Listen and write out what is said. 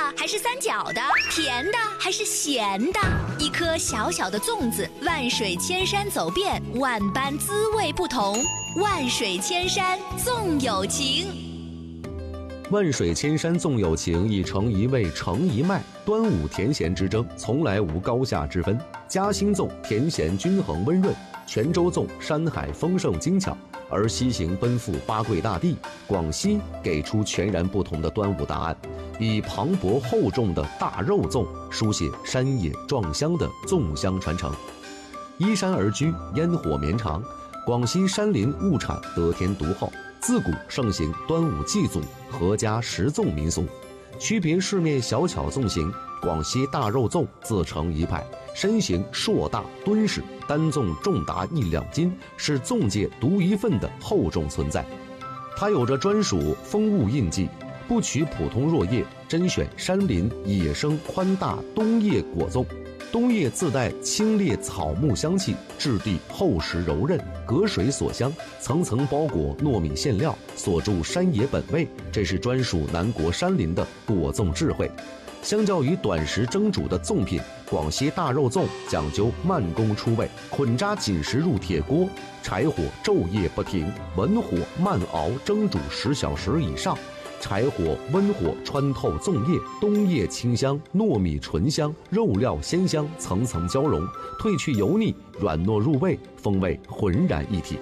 还是三角的？甜的还是咸的？一颗小小的粽子，万水千山走遍，万般滋味不同。万水千山粽有情。 万水千山纵有情，一城一味成一脉。端午甜咸之争，从来无高下之分。嘉兴粽甜咸均衡温润，泉州粽山海丰盛精巧，而西行奔赴八桂大地，广西给出全然不同的端午答案，以磅礴厚重的大肉粽书写山野壮乡的粽香传承。依山而居，烟火绵长，广西山林物产得天独厚，自古盛行端午祭祖、阖家食粽民俗。区别市面小巧粽型，广西大肉粽自成一派，身形硕大敦实，单粽重达1-2斤，是粽界独一份的厚重存在。它有着专属风物印记，不取普通箬叶，甄选山林野生宽大冬叶果粽。冬叶自带清冽草木香气，质地厚实柔韧，隔水锁香，层层包裹糯米馅料，锁住山野本味，这是专属南国山林的果粽智慧。相较于短时蒸煮的粽品，广西大肉粽讲究慢工出味，捆扎紧实入铁锅，柴火昼夜不停，文火慢熬蒸煮10小时以上，柴火温火穿透粽叶，冬叶清香，糯米醇香，肉料鲜香，层层交融，褪去油腻，软糯入味，风味浑然一体。